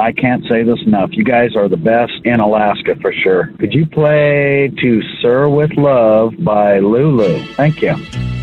I can't say this enough. You guys are the best in Alaska for sure. Could you play To Sir with Love by Lulu? Thank you.